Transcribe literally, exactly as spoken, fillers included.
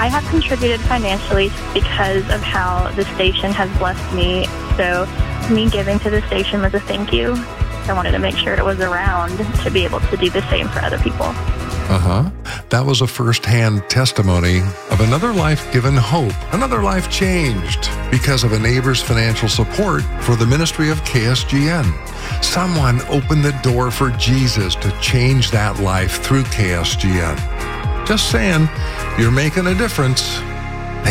I have contributed financially because of how the station has blessed me. So me giving to the station was a thank you. I wanted to make sure it was around to be able to do the same for other people. Uh-huh. That was a first-hand testimony of another life given hope, another life changed because of a neighbor's financial support for the ministry of K S G N. Someone opened the door for Jesus to change that life through K S G N. Just saying, you're making a difference.